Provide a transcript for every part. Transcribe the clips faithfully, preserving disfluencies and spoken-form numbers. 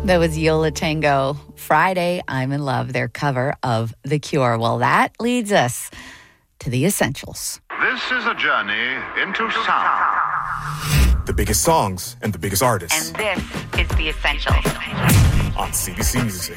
That was Yola Tango. Friday, I'm in Love, their cover of The Cure. Well, that leads us to the essentials. This is a journey into sound. The biggest songs and the biggest artists. And this is the essentials. On C B C Music.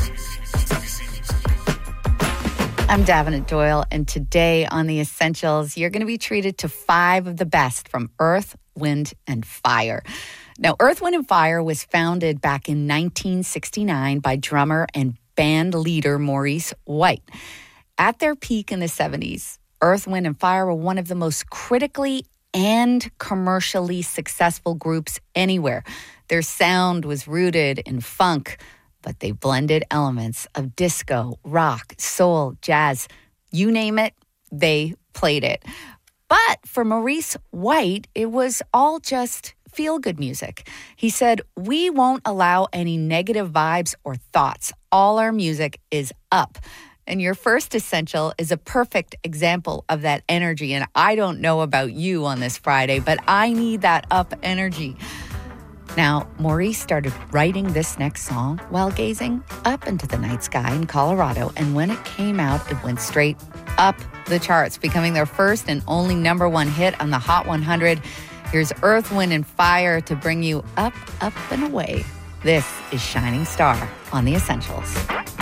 I'm Davenant Doyle, and today on the essentials, you're going to be treated to five of the best from Earth, Wind, and Fire. Now, Earth, Wind, and Fire was founded back in nineteen sixty-nine by drummer and band leader Maurice White. At their peak in the seventies, Earth, Wind, and Fire were one of the most critically and commercially successful groups anywhere. Their sound was rooted in funk, but they blended elements of disco, rock, soul, jazz. You name it, they played it. But for Maurice White, it was all just feel-good music. He said, "We won't allow any negative vibes or thoughts. All our music is up." And your first essential is a perfect example of that energy. And I don't know about you on this Friday, but I need that up energy. Now, Maurice started writing this next song while gazing up into the night sky in Colorado. And when it came out, it went straight up the charts, becoming their first and only number one hit on the Hot one hundred. Here's Earth, Wind, and Fire to bring you up, up, and away. This is Shining Star on The Essentials.